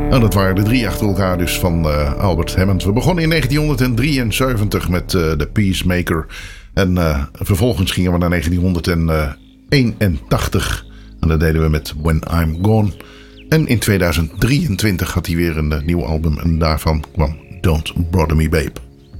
Nou, dat waren de 3 achter elkaar dus van Albert Hammond. We begonnen in 1973 met The Peacemaker. En vervolgens gingen we naar 1981. En dat deden we met When I'm Gone. En in 2023 had hij weer een nieuw album. En daarvan kwam Don't Bother Me Babe.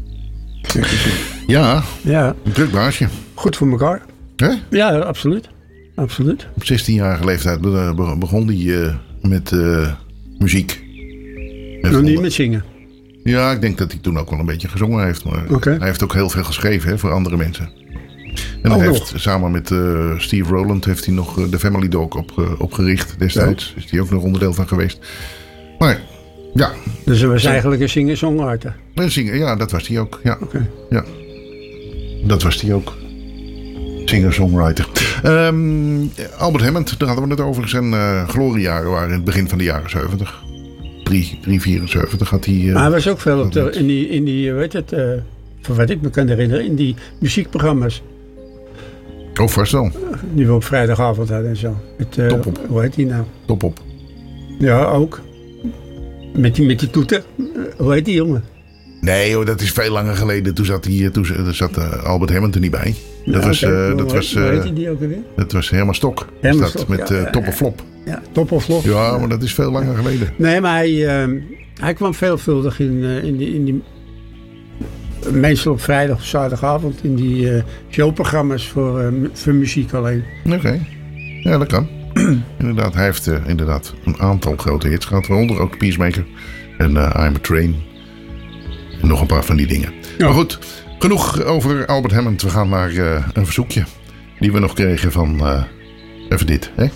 Ja, een druk baasje. Goed voor elkaar. Hè? Ja, absoluut. Absoluut. Op 16-jarige leeftijd begon hij met muziek. Nog niet met zingen. Ja, ik denk dat hij toen ook wel een beetje gezongen heeft. Maar hij heeft ook heel veel geschreven voor andere mensen. En hij heeft samen met Steve Rowland heeft hij nog de Family Dog opgericht destijds. Ja. Is hij ook nog onderdeel van geweest. Maar ja. Dus hij was eigenlijk een singer-songwriter. Ja, dat was hij ook. Ja. Okay. Ja. Dat was hij ook. Singer-songwriter. Albert Hammond, daar hadden we het over. Zijn gloriejaren waren in het begin van de jaren 70. 374 had hij... maar hij was ook veel in die weet het, voor wat ik me kan herinneren, in die muziekprogramma's. Oh, vast wel. Die we op vrijdagavond hadden en zo. Met, Top op. Hoe heet die nou? Top op. Ja, ook. Met die toeter. Hoe heet die jongen? Nee hoor, dat is veel langer geleden. Toen zat Albert Hammond er niet bij. Dat was... Hoe heet die ook alweer? Dat was Herman Stok. Herman Stok, met Top of Flop. Ja, Top of Flop. Ja, maar dat is veel langer geleden. Nee, maar hij kwam veelvuldig in die meestal op vrijdag of zaterdagavond in die showprogramma's voor muziek alleen. Oké. Ja, dat kan. Inderdaad, hij heeft inderdaad een aantal grote hits gehad. Waaronder ook Peacemaker en I'm a Train. En nog een paar van die dingen. Ja. Maar goed, genoeg over Albert Hammond. We gaan naar een verzoekje die we nog kregen van even dit. Hè?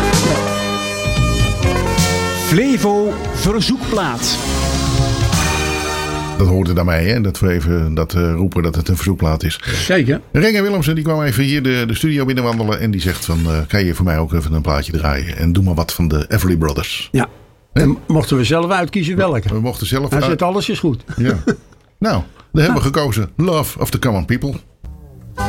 Flevo verzoekplaat. Dat hoorde daarbij, hè? Dat we even roepen dat het een verzoekplaat is. Zeker. Renger Willemsen die kwam even hier de studio binnenwandelen. En die zegt van, kan je voor mij ook even een plaatje draaien? En doe maar wat van de Everly Brothers. Ja. En mochten we zelf uitkiezen welke? We mochten zelf Hij zegt alles is goed. Ja. Nou, dan hebben we gekozen Love of the Common People.